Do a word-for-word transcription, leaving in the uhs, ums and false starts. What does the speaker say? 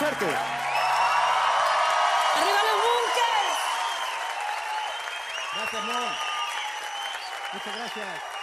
suerte. ¡Arriba los Bunkers! Gracias, Mon. Muchas gracias.